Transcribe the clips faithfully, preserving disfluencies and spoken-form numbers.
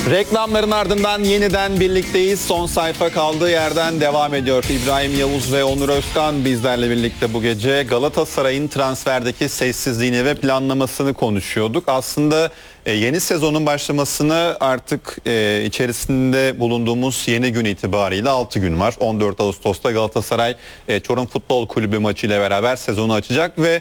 Reklamların ardından yeniden birlikteyiz. Son sayfa kaldığı yerden devam ediyor. İbrahim Yavuz ve Onur Özkan bizlerle birlikte bu gece Galatasaray'ın transferdeki sessizliğini ve planlamasını konuşuyorduk. Aslında yeni sezonun başlamasını artık içerisinde bulunduğumuz yeni gün itibariyle altı gün var. on dört Ağustos'ta Galatasaray Çorum Futbol Kulübü maçıyla beraber sezonu açacak ve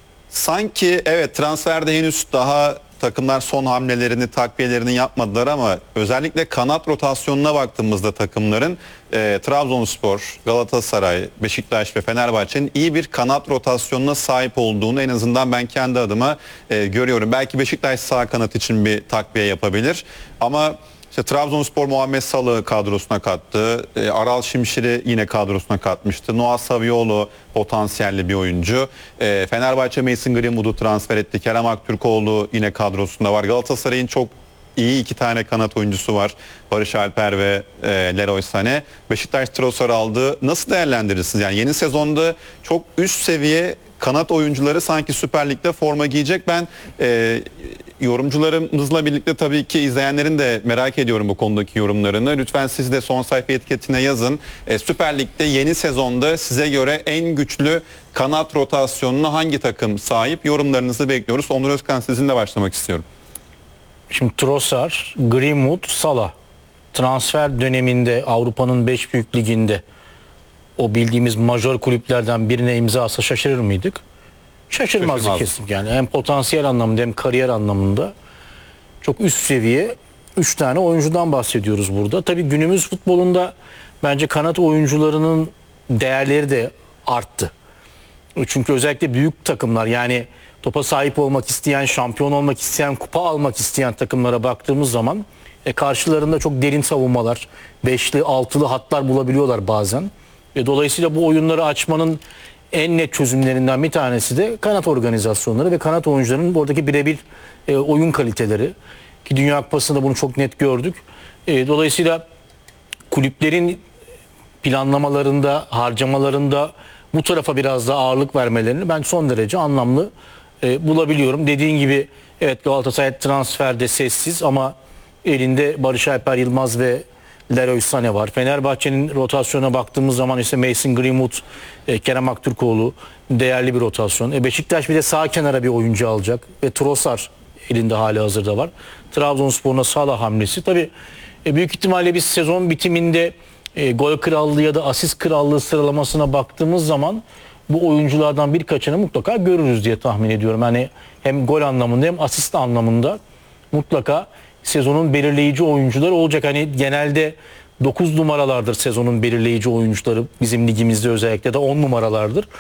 sanki evet transferde henüz daha takımlar son hamlelerini, takviyelerini yapmadılar ama özellikle kanat rotasyonuna baktığımızda takımların e, Trabzonspor, Galatasaray, Beşiktaş ve Fenerbahçe'nin iyi bir kanat rotasyonuna sahip olduğunu en azından ben kendi adıma e, görüyorum. Belki Beşiktaş sağ kanat için bir takviye yapabilir ama İşte Trabzonspor Muhammed Salah'ı kadrosuna kattı. E, Aral Şimşir'i yine kadrosuna katmıştı. Noah Savioğlu potansiyelli bir oyuncu. E, Fenerbahçe Mason Greenwood'u transfer etti. Kerem Aktürkoğlu yine kadrosunda var. Galatasaray'ın çok iyi iki tane kanat oyuncusu var. Barış Alper ve e, Leroy Sané. Beşiktaş Trossard aldı. Nasıl değerlendirirsiniz? Yani yeni sezonda çok üst seviye kanat oyuncuları sanki Süper Lig'de forma giyecek. Ben e, yorumcularımızla birlikte tabii ki izleyenlerin de merak ediyorum bu konudaki yorumlarını. Lütfen siz de son sayfa etiketine yazın. E, Süper Lig'de yeni sezonda size göre en güçlü kanat rotasyonuna hangi takım sahip? Yorumlarınızı bekliyoruz. Onur Özkan, sizinle başlamak istiyorum. Şimdi Trossard, Greenwood, Salah transfer döneminde Avrupa'nın beş büyük liginde o bildiğimiz majör kulüplerden birine imza atsa şaşırır mıydık? Şaşırmazdık Şaşırmaz. kesin. Yani hem potansiyel anlamında hem kariyer anlamında çok üst seviye üç tane oyuncudan bahsediyoruz burada. Tabii günümüz futbolunda bence kanat oyuncularının değerleri de arttı. Çünkü özellikle büyük takımlar, yani topa sahip olmak isteyen, şampiyon olmak isteyen, kupa almak isteyen takımlara baktığımız zaman e, karşılarında çok derin savunmalar, beşli, altılı hatlar bulabiliyorlar bazen. E, dolayısıyla bu oyunları açmanın en net çözümlerinden bir tanesi de kanat organizasyonları ve kanat oyuncularının buradaki birebir e, oyun kaliteleri. Ki Dünya Kupası'nda bunu çok net gördük. E, dolayısıyla kulüplerin planlamalarında, harcamalarında bu tarafa biraz daha ağırlık vermelerini ben son derece anlamlı e, bulabiliyorum. Dediğin gibi evet, Galatasaray transferde sessiz ama elinde Barış Alper Yılmaz ve Leroy Sané var. Fenerbahçe'nin rotasyona baktığımız zaman ise Mason Greenwood, e, Kerem Aktürkoğlu değerli bir rotasyon. E, Beşiktaş bir de sağ kenara bir oyuncu alacak ve Trossard elinde hali hazırda var. Trabzonspor'un Salah hamlesi. Tabii e, büyük ihtimalle biz sezon bitiminde e, gol krallığı ya da asist krallığı sıralamasına baktığımız zaman bu oyunculardan birkaçını mutlaka görürüz diye tahmin ediyorum. Yani hem gol anlamında hem asist anlamında mutlaka sezonun belirleyici oyuncuları olacak. Hani genelde dokuz numaralardır sezonun belirleyici oyuncuları bizim ligimizde, özellikle de on numaralardır.